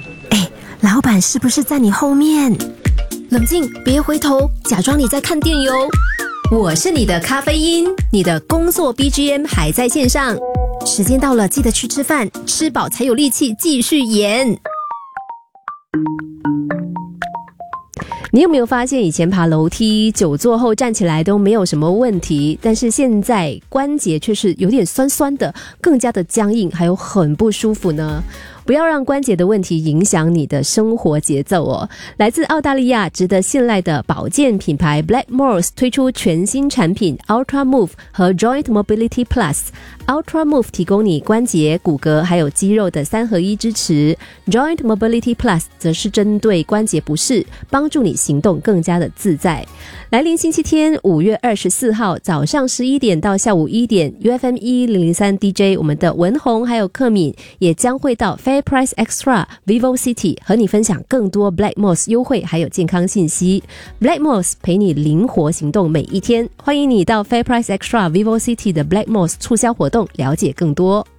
老板是不是在你后面？ 冷静，别回头，假装你在看电邮。我是你的咖啡因，你的工作 BGM 还在线上。时间到了，记得去吃饭，吃饱才有力气继续演。你有没有发现以前爬楼梯久坐后站起来都没有什么问题，但是现在关节却是有点酸酸的，更加的僵硬，还有很不舒服呢？不要让关节的问题影响你的生活节奏哦。来自澳大利亚值得信赖的保健品牌 Blackmores 推出全新产品 Ultra Move 和 Joint Mobility Plus。Ultra Move 提供你关节、骨骼还有肌肉的3合1支持， Joint Mobility Plus 则是针对关节不适，帮助你行动更加的自在。来临星期天5月24号早上11点到下午1点 UFM 1003 DJ 我们的文宏还有克敏也将会到 FairPrice Extra Vivo City 和你分享更多 Blackmores 优惠还有健康信息。 Blackmores 陪你灵活行动每一天，欢迎你到 FairPrice Extra Vivo City 的 Blackmores 促销活动了解更多。